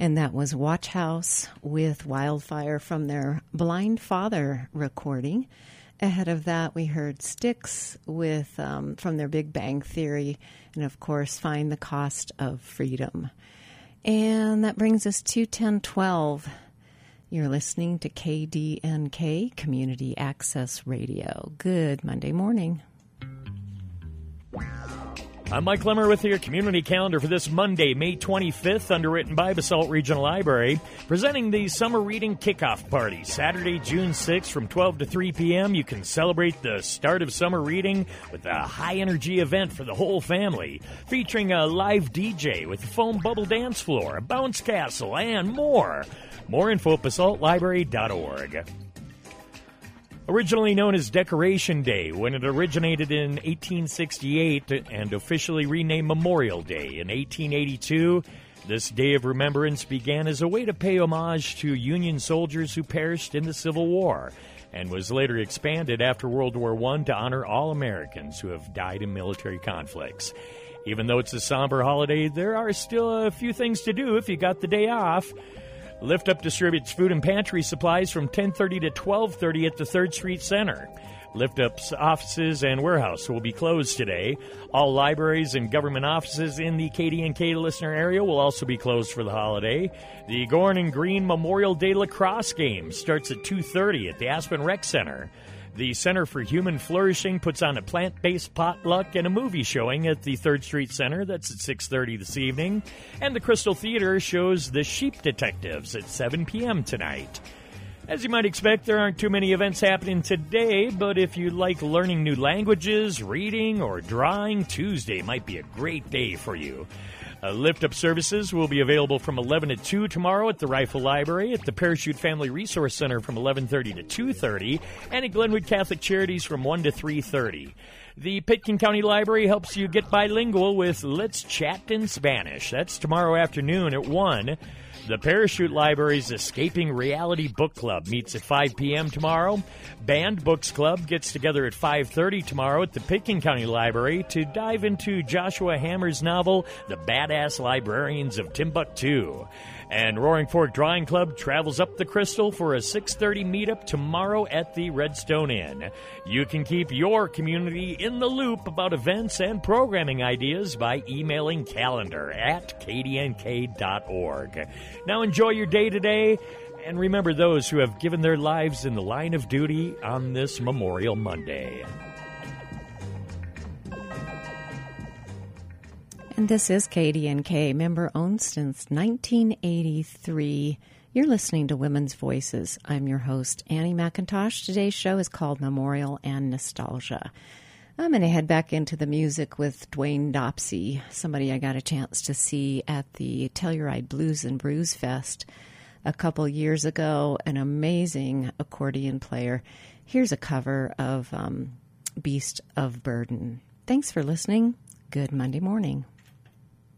And that was Watch House with Wildfire from their Blind Father recording. Ahead of that, we heard Styx with from their Big Bang Theory, and of course, Find the Cost of Freedom. And that brings us to 10:12. You're listening to KDNK, Community Access Radio. Good Monday morning. I'm Mike Lemmer with your community calendar for this Monday, May 25th, underwritten by Basalt Regional Library, presenting the Summer Reading Kickoff Party. Saturday, June 6th from 12 to 3 p.m. You can celebrate the start of summer reading with a high-energy event for the whole family, featuring a live DJ with a foam bubble dance floor, a bounce castle, and more. More info at basaltlibrary.org. Originally known as Decoration Day when it originated in 1868 and officially renamed Memorial Day in 1882, this day of remembrance began as a way to pay homage to Union soldiers who perished in the Civil War and was later expanded after World War I to honor all Americans who have died in military conflicts. Even though it's a somber holiday, there are still a few things to do if you got the day off. Lift Up distributes food and pantry supplies from 10:30 to 12:30 at the 3rd Street Center. Lift Up's offices and warehouse will be closed today. All libraries and government offices in the KDNK listener area will also be closed for the holiday. The Gorn and Green Memorial Day Lacrosse game starts at 2:30 at the Aspen Rec Center. The Center for Human Flourishing puts on a plant-based potluck and a movie showing at the 3rd Street Center. That's at 6:30 this evening. And the Crystal Theater shows The Sheep Detectives at 7 p.m. tonight. As you might expect, there aren't too many events happening today, but if you like learning new languages, reading, or drawing, Tuesday might be a great day for you. Lift Up services will be available from 11 to 2 tomorrow at the Rifle Library, at the Parachute Family Resource Center from 11:30 to 2:30, and at Glenwood Catholic Charities from 1 to 3:30. The Pitkin County Library helps you get bilingual with Let's Chat in Spanish. That's tomorrow afternoon at 1. The Parachute Library's Escaping Reality Book Club meets at 5 p.m. tomorrow. Banned Books Club gets together at 5:30 tomorrow at the Pitkin County Library to dive into Joshua Hammer's novel, The Badass Librarians of Timbuktu. And Roaring Fork Drawing Club travels up the Crystal for a 6:30 meetup tomorrow at the Redstone Inn. You can keep your community in the loop about events and programming ideas by emailing calendar@kdnk.org. Now enjoy your day today, and remember those who have given their lives in the line of duty on this Memorial Monday. And this is KDNK, member-owned since 1983. You're listening to Women's Voices. I'm your host, Annie McIntosh. Today's show is called Memorial and Nostalgia. I'm going to head back into the music with Dwayne Dopsy, somebody I got a chance to see at the Telluride Blues and Brews Fest a couple years ago. An amazing accordion player. Here's a cover of Beast of Burden. Thanks for listening. Good Monday morning.